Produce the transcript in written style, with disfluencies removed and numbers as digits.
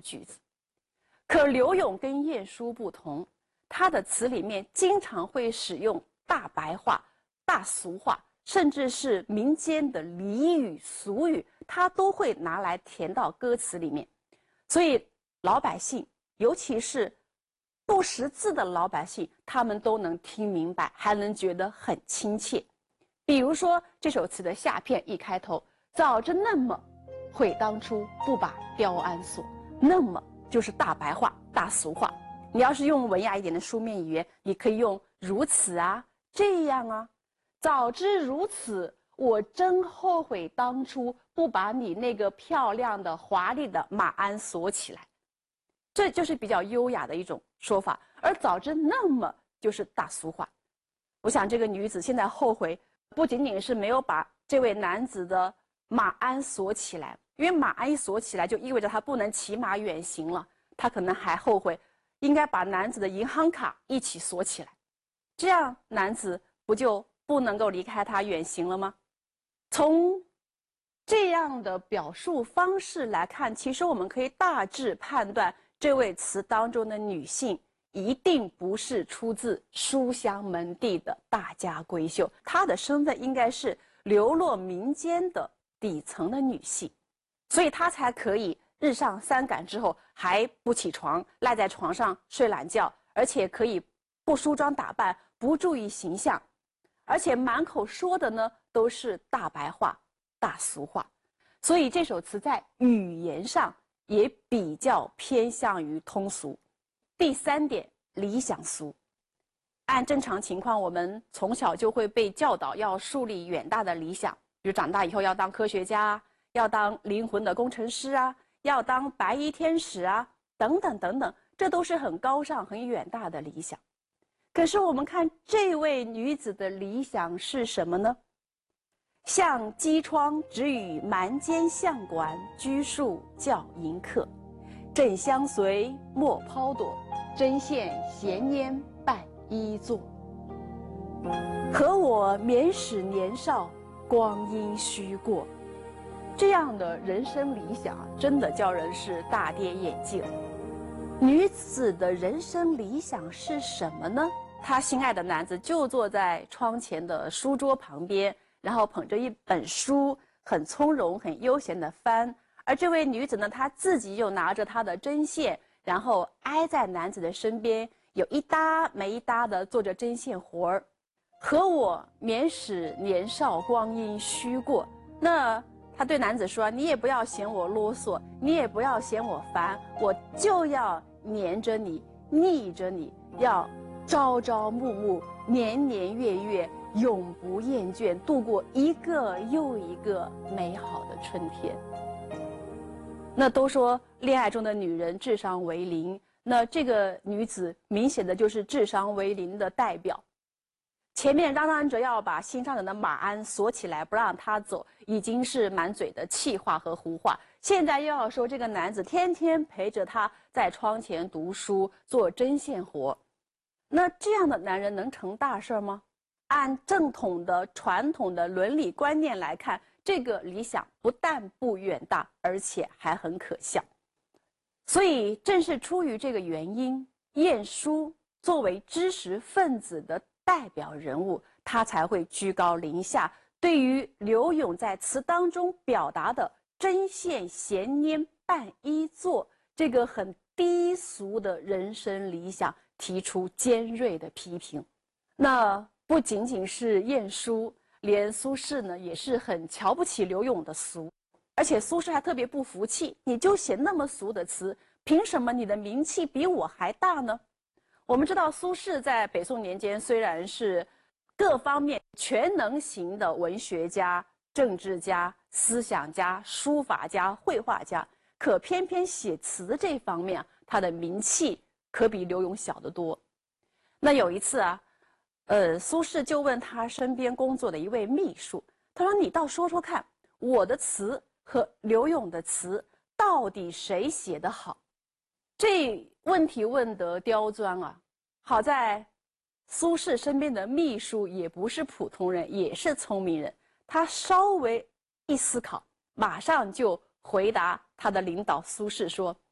句子。可柳永跟晏殊不同，他的词里面经常会使用大白话、大俗话，甚至是民间的俚语、俗语，他都会拿来填到歌词里面。所以老百姓，尤其是不识字的老百姓，他们都能听明白，还能觉得很亲切。比如说这首词的下片一开头，早知那么，悔当初不把雕鞍锁。那么就是大白话、大俗话。你要是用文雅一点的书面语言，你可以用如此啊，这样啊。早知如此，我真后悔当初不把你那个漂亮的、华丽的马鞍锁起来。这就是比较优雅的一种说法。而早知那么就是大俗话。我想这个女子现在后悔，不仅仅是没有把这位男子的马鞍锁起来，因为马鞍一锁起来就意味着他不能骑马远行了，他可能还后悔应该把男子的银行卡一起锁起来，这样男子不就不能够离开他远行了吗？从这样的表述方式来看，其实我们可以大致判断这位词当中的女性一定不是出自书香门第的大家闺秀，她的身份应该是流落民间的底层的女性，所以她才可以日上三竿之后还不起床，赖在床上睡懒觉，而且可以不梳妆打扮，不注意形象，而且满口说的呢都是大白话、大俗话，所以这首词在语言上也比较偏向于通俗。第三点，理想俗。按正常情况，我们从小就会被教导要树立远大的理想，比如长大以后要当科学家，要当灵魂的工程师啊，要当白衣天使啊，等等等等，这都是很高尚、很远大的理想。可是我们看这位女子的理想是什么呢？向机窗只与蛮间相馆，居处教迎客。正相随莫抛躲，针线闲拈伴衣坐。和我免使年少，光阴虚过。这样的人生理想真的叫人是大跌眼镜。女子的人生理想是什么呢？她心爱的男子就坐在窗前的书桌旁边，然后捧着一本书，很从容、很悠闲地翻。而这位女子呢，她自己又拿着她的针线，然后挨在男子的身边，有一搭没一搭地做着针线活儿。和我免使年少，光阴虚过。那她对男子说：“你也不要嫌我啰嗦，你也不要嫌我烦，我就要黏着你，腻着你，要朝朝暮暮，年年月月，永不厌倦，度过一个又一个美好的春天。”那都说恋爱中的女人智商为零，那这个女子明显的就是智商为零的代表。前面嚷嚷着要把心上人的马鞍锁起来不让他走，已经是满嘴的气话和胡话，现在又要说这个男子天天陪着她在窗前读书做针线活。那这样的男人能成大事吗？按正统的传统的伦理观念来看，这个理想不但不远大，而且还很可笑。所以正是出于这个原因，晏殊作为知识分子的代表人物，他才会居高临下，对于柳永在词当中表达的针线闲拈伴衣坐这个很低俗的人生理想提出尖锐的批评。那不仅仅是晏殊，连苏轼呢也是很瞧不起柳永的俗，而且苏轼还特别不服气，你就写那么俗的词，凭什么你的名气比我还大呢？我们知道苏轼在北宋年间虽然是各方面全能型的文学家、政治家、思想家、书法家、绘画家，可偏偏写词这方面他的名气可比柳永小得多。那有一次啊，苏轼就问他身边工作的一位秘书，他说：“你倒说说看，我的词和柳永的词到底谁写得好？”这问题问得刁钻啊！好在苏轼身边的秘书也不是普通人，也是聪明人，他稍微一思考，马上就回答他的领导苏轼说：“